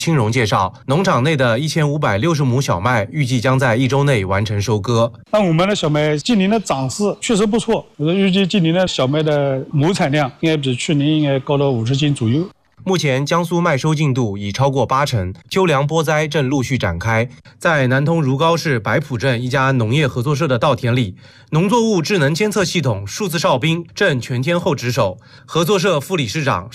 青荣介绍，农场内的1560亩小麦预计将在1周内完成收割。 那我们的小麦今年的长势确实不错，预计今年的小麦的亩产量应该比去年应该高到50斤左右。 目前，江苏麦收进度已超过80%，秋粮播栽正陆续展开。在南通如皋市白浦镇一家农业合作社的稻田里，农作物智能监测系统数字哨兵正全天候值守。合作社副理事长